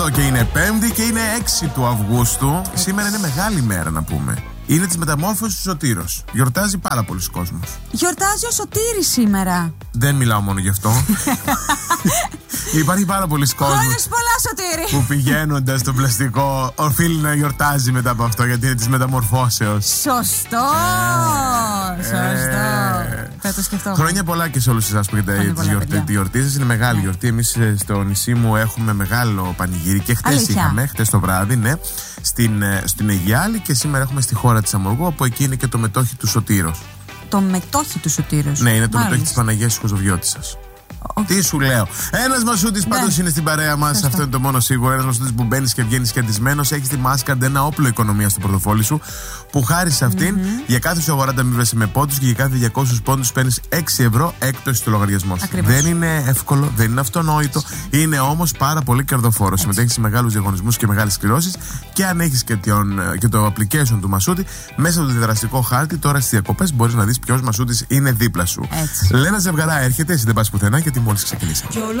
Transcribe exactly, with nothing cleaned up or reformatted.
Και είναι Πέμπτη και είναι έξι του Αυγούστου. Σήμερα είναι μεγάλη μέρα να πούμε. Είναι της μεταμόρφωσης του Σωτήρος. Γιορτάζει πάρα πολλοί κόσμος. Γιορτάζει ο Σωτήρης σήμερα. Δεν μιλάω μόνο γι' αυτό. Υπάρχει πάρα πολλοί κόσμος. Χρόνες πολλά, Σωτήρη. Που πηγαίνοντας στο πλαστικό οφείλει να γιορτάζει μετά από αυτό, γιατί είναι της μεταμορφώσεως. Σωστό. Ε, Σωστό. Ε, Θα το σκεφτώ. Χρόνια πολλά και σε όλους εσάς που έχετε τη γιορτή, γιορτή σας. Είναι μεγάλη ναι. γιορτή. Εμείς στο νησί μου έχουμε μεγάλο πανηγύρι και χτες είχαμε, χτες το βράδυ, ναι, στην, στην Αιγιάλη, και σήμερα έχουμε στη χώρα της Αμοργού, όπου εκεί είναι και το μετόχι του Σωτήρος. Το μετόχι του Σωτήρος. Ναι, είναι το Μάλιστα. μετόχι της Παναγίας Κοζοβιώτισσας. Okay. Τι σου λέω. Ένας Μασούτης ναι. πάντως είναι στην παρέα μας. Αυτό είναι το μόνο σίγουρο. Ένας Μασούτης που μπαίνεις και βγαίνεις κερδισμένος. Έχεις τη Mastercard, ένα όπλο οικονομίας στο πορτοφόλι σου, που χάρη σε αυτήν mm-hmm. για κάθε σου αγορά ανταμείβεσαι με πόντους και για κάθε διακόσιους πόντους παίρνεις έξι ευρώ έκπτωση στο λογαριασμό σου. Δεν είναι εύκολο, δεν είναι αυτονόητο. Είναι όμως πάρα πολύ κερδοφόρο. Συμμετέχεις σε μεγάλους διαγωνισμούς και μεγάλες κληρώσεις. Και αν έχεις και, και το application του Μασούτη, μέσα από το διδραστικό χάρτη, τώρα στις διακοπές μπορείς να δεις ποιος Μασούτης είναι δίπλα σου. Έτσι. Λένα Ζευγαρά έρχεται, εσύ δεν πας πουθενά, γιατί μόλις ξεκινήσαμε.